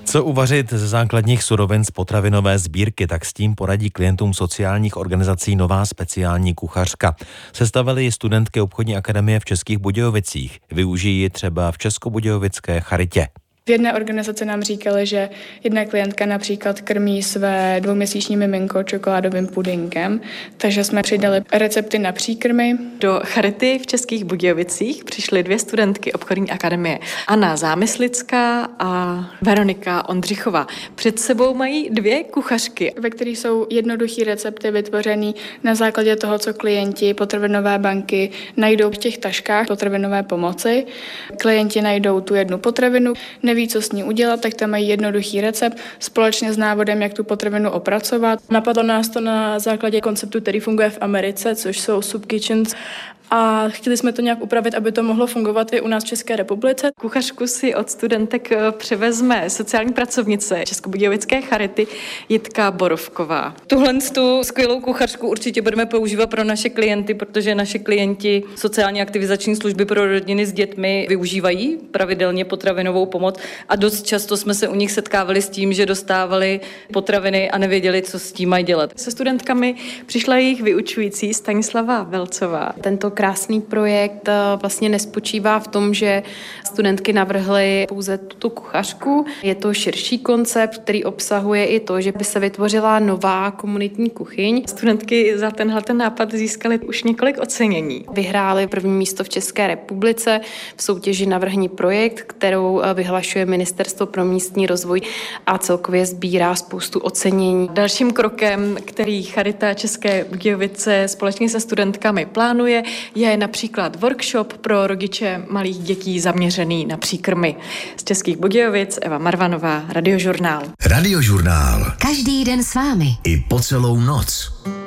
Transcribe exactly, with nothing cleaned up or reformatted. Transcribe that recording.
Co uvařit ze základních surovin z potravinové sbírky, tak s tím poradí klientům sociálních organizací nová speciální kuchařka. Sestavily ji studentky obchodní akademie v Českých Budějovicích. Využijí ji třeba v Českobudějovické charitě. V jedné organizaci nám říkali, že jedna klientka například krmí své dvouměsíční miminko čokoládovým pudinkem, takže jsme přidali recepty na příkrmy. Do charity v Českých Budějovicích přišly dvě studentky obchodní akademie. Anna Zámyslická a Veronika Ondřichová. Před sebou mají dvě kuchařky, ve kterých jsou jednoduché recepty vytvořené na základě toho, co klienti potravinové banky najdou v těch taškách potravinové pomoci. Klienti najdou tu jednu potravinu, neví, co s ní udělat, tak tam mají jednoduchý recept společně s návodem, jak tu potravinu opracovat. Napadlo nás to na základě konceptu, který funguje v Americe, což jsou soup kitchens. A chtěli jsme to nějak upravit, aby to mohlo fungovat i u nás v České republice. Kuchařku si od studentek převezme sociální pracovnice Českobudějovické charity Jitka Borovková. Tuhle tu skvělou kuchařku určitě budeme používat pro naše klienty, protože naše klienti sociální aktivizační služby pro rodiny s dětmi využívají pravidelně potravinovou pomoc a dost často jsme se u nich setkávali s tím, že dostávali potraviny a nevěděli, co s tím mají dělat. Se studentkami přišla jejich vyučující Stanislava Velcová. Tento krásný projekt vlastně nespočívá v tom, že studentky navrhly pouze tuto kuchařku. Je to širší koncept, který obsahuje i to, že by se vytvořila nová komunitní kuchyň. Studentky za tenhle ten nápad získaly už několik ocenění. Vyhrály první místo v České republice v soutěži Navrhni projekt, kterou vyhlašuje Ministerstvo pro místní rozvoj a celkově sbírá spoustu ocenění. Dalším krokem, který Charita České Budějovice společně se studentkami plánuje, je například workshop pro rodiče malých dětí zaměřený na příkrmy. Z Českých Budějovic Eva Marvanová, Radiožurnál. Radiožurnál. Každý den s vámi. I po celou noc.